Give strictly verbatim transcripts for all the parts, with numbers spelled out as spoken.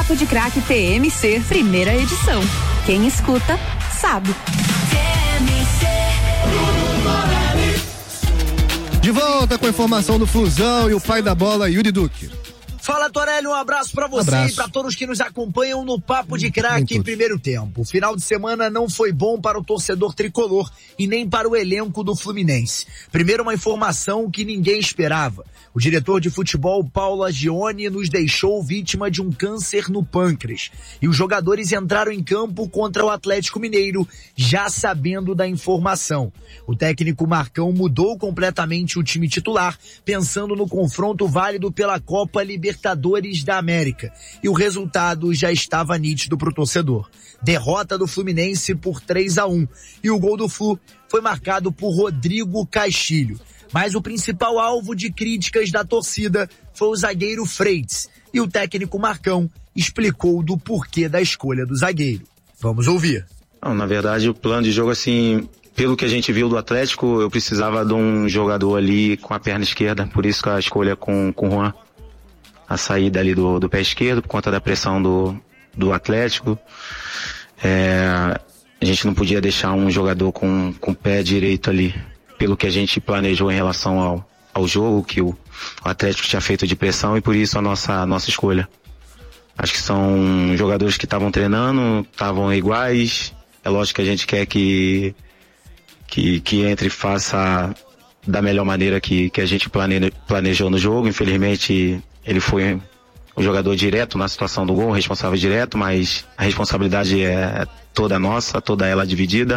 Papo de Craque T M C, primeira edição. Quem escuta, sabe. T M C. De volta com a informação do Flusão e o pai da bola, Yuri Duque. Fala, Torelli, um abraço pra você abraço. e pra todos que nos acompanham no Papo de Craque em primeiro tempo. O final de semana não foi bom para o torcedor tricolor e nem para o elenco do Fluminense. Primeiro, uma informação que ninguém esperava. O diretor de futebol, Paulo Agione, nos deixou vítima de um câncer no pâncreas. E os jogadores entraram em campo contra o Atlético Mineiro, já sabendo da informação. O técnico Marcão mudou completamente o time titular, pensando no confronto válido pela Copa Libertadores da América. E o resultado já estava nítido para o torcedor. Derrota do Fluminense por três a um. E o gol do Flu foi marcado por Rodrigo Castilho. Mas o principal alvo de críticas da torcida foi o zagueiro Freitas. E o técnico Marcão explicou do porquê da escolha do zagueiro. Vamos ouvir. Não, na verdade, o plano de jogo, assim, pelo que a gente viu do Atlético, eu precisava de um jogador ali com a perna esquerda. Por isso que a escolha com, com o Juan. A saída ali do, do pé esquerdo, por conta da pressão do, do Atlético. É, a gente não podia deixar um jogador com, com o pé direito ali, pelo que a gente planejou em relação ao, ao jogo, que o, o Atlético tinha feito de pressão, e por isso a nossa, a nossa escolha. Acho que são jogadores que estavam treinando, estavam iguais. É lógico que a gente quer que, que, que entre e faça da melhor maneira que, que a gente plane, planejou no jogo. Infelizmente, ele foi o jogador direto na situação do gol, responsável direto, mas a responsabilidade é toda nossa, toda ela dividida.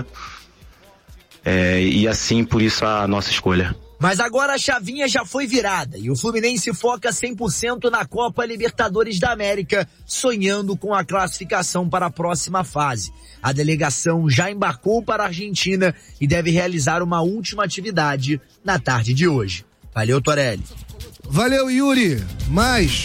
É, e assim, por isso, a nossa escolha. Mas agora a chavinha já foi virada e o Fluminense foca cem por cento na Copa Libertadores da América, sonhando com a classificação para a próxima fase. A delegação já embarcou para a Argentina e deve realizar uma última atividade na tarde de hoje. Valeu, Torelli. Valeu, Yuri. Mais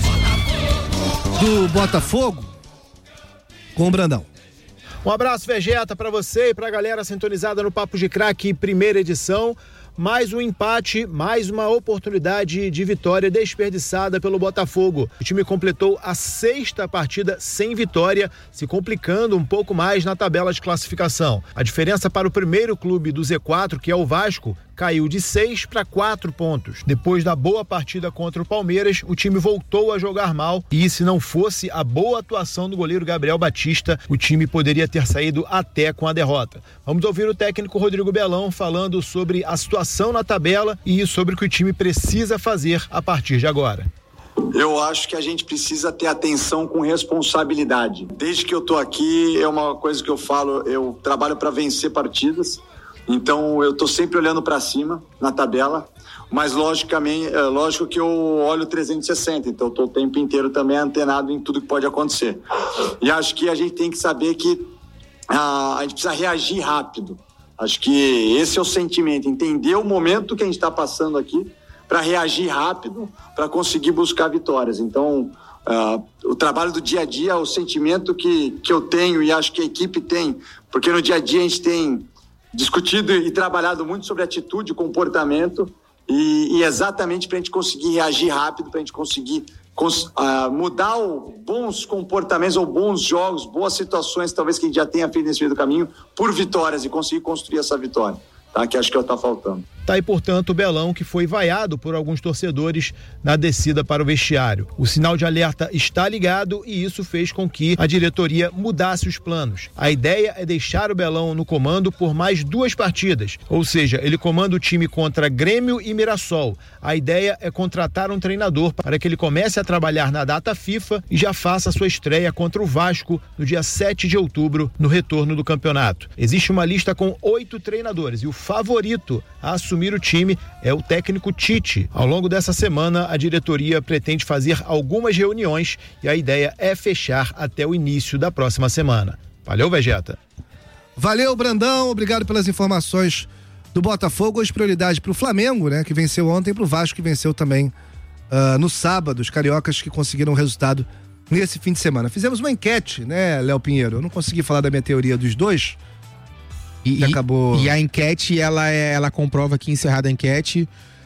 do Botafogo com o Brandão. Um abraço, Vegeta, pra você e pra galera sintonizada no Papo de Craque, primeira edição. Mais um empate, mais uma oportunidade de vitória desperdiçada pelo Botafogo. O time completou a sexta partida sem vitória, se complicando um pouco mais na tabela de classificação. A diferença para o primeiro clube do Z quatro, que é o Vasco, caiu de seis para quatro pontos. Depois da boa partida contra o Palmeiras, o time voltou a jogar mal e, se não fosse a boa atuação do goleiro Gabriel Batista, o time poderia ter saído até com a derrota. Vamos ouvir o técnico Rodrigo Belão falando sobre a situação na tabela e sobre o que o time precisa fazer a partir de agora. Eu acho que a gente precisa ter atenção com responsabilidade. Desde que eu tô aqui, é uma coisa que eu falo, eu trabalho para vencer partidas. Então eu estou sempre olhando para cima na tabela, mas logicamente, é lógico que eu olho trezentos e sessenta, então eu estou o tempo inteiro também antenado em tudo que pode acontecer. E acho que a gente tem que saber que ah, a gente precisa reagir rápido. Acho que esse é o sentimento, entender o momento que a gente está passando aqui para reagir rápido, para conseguir buscar vitórias. Então, uh, o trabalho do dia a dia, o sentimento que, que eu tenho e acho que a equipe tem, porque no dia a dia a gente tem discutido e trabalhado muito sobre atitude, comportamento e, e exatamente para a gente conseguir reagir rápido, para a gente conseguir cons, uh, mudar o, bons comportamentos ou bons jogos, boas situações talvez que a gente já tenha feito nesse meio do caminho por vitórias e conseguir construir essa vitória, tá? Que acho que é o que está faltando. Tá aí, portanto, o Belão, que foi vaiado por alguns torcedores na descida para o vestiário. O sinal de alerta está ligado e isso fez com que a diretoria mudasse os planos. A ideia é deixar o Belão no comando por mais duas partidas, ou seja, ele comanda o time contra Grêmio e Mirassol. A ideia é contratar um treinador para que ele comece a trabalhar na data FIFA e já faça sua estreia contra o Vasco no dia sete de outubro, no retorno do campeonato. Existe uma lista com oito treinadores e o favorito a assumir o time é o técnico Tite. Ao longo dessa semana, a diretoria pretende fazer algumas reuniões e a ideia é fechar até o início da próxima semana. Valeu, Vegeta. Valeu, Brandão. Obrigado pelas informações do Botafogo. Hoje prioridade para o Flamengo, né, que venceu ontem, e para o Vasco, que venceu também uh, no sábado. Os cariocas que conseguiram o resultado nesse fim de semana. Fizemos uma enquete, né, Léo Pinheiro? Eu não consegui falar da minha teoria dos dois. E, e acabou. E a enquete, ela, é, ela comprova que, encerrada a enquete,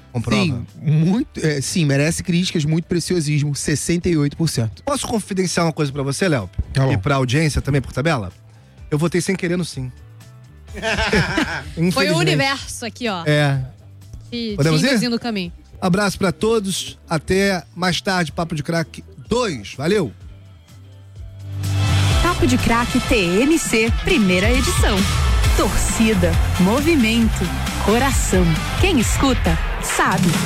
Comprova. Sim, muito, é, sim, merece críticas, muito preciosismo, sessenta e oito por cento. Posso confidenciar uma coisa pra você, Léo? Tá bom. E pra audiência também, por tabela? Eu votei sem querer no sim. Foi o universo aqui, ó. É. Te, Podemos te ir? induzindo o caminho. Abraço pra todos. Até mais tarde, Papo de Crack dois. Valeu! Papo de Crack T M C, primeira edição. Torcida, movimento, coração. Quem escuta, sabe.